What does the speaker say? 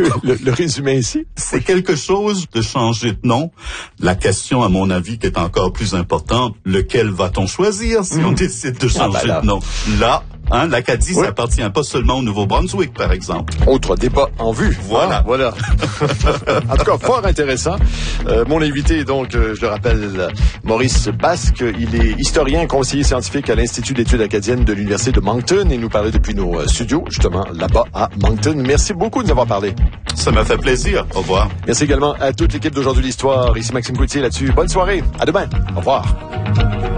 le résumer ainsi? C'est quelque chose de changer de nom. La question, à mon avis, qui est encore plus importante, lequel va-t-on choisir si on décide de changer de nom? Là, l'Acadie, ça appartient pas seulement au Nouveau-Brunswick, par exemple. Autre débat en vue. Voilà. Voilà. En tout cas, fort intéressant. Mon invité, donc, je le rappelle, Maurice Basque. Il est historien, conseiller scientifique à l'Institut d'études acadiennes de l'Université de Moncton et nous parlait depuis nos studios, justement, là-bas à Moncton. Merci beaucoup de nous avoir parlé. Ça m'a fait plaisir. Au revoir. Merci également à toute l'équipe d'Aujourd'hui l'Histoire. Ici Maxime Coutier là-dessus. Bonne soirée. À demain. Au revoir.